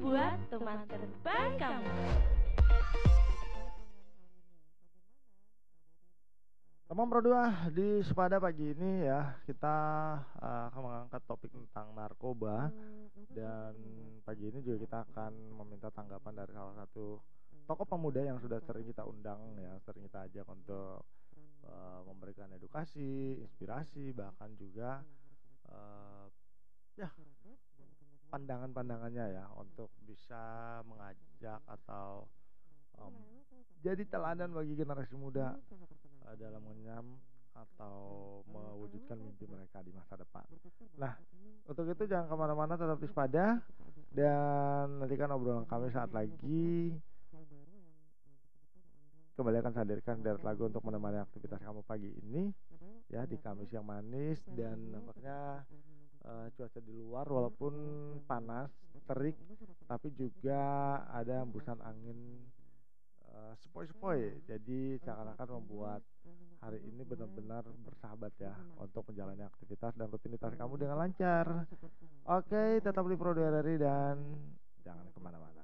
buat teman terbaik kamu. Teman berdua di Sepada pagi ini ya kita akan mengangkat topik tentang narkoba. Dan pagi ini juga kita akan meminta tanggapan dari salah satu tokoh pemuda yang sudah sering kita undang ya, sering kita ajak untuk memberikan edukasi, inspirasi, bahkan juga ya pandangan-pandangannya ya untuk bisa mengajak atau jadi teladan bagi generasi muda dalam mengenyam atau mewujudkan mimpi mereka di masa depan. Nah, untuk itu jangan kemana-mana, tetap waspada dan nantikan obrolan kami saat lagi. Kembali akan saya hadirkan deret lagu untuk menemani aktivitas kamu pagi ini ya di Kamis yang manis. Dan nampaknya cuaca di luar walaupun panas, terik, tapi juga ada hembusan angin sepoi-sepoi. Jadi seakan-akan membuat hari ini benar-benar bersahabat ya untuk menjalani aktivitas dan rutinitas kamu dengan lancar. Oke, tetap di Pro 2 RRI dan jangan kemana-mana.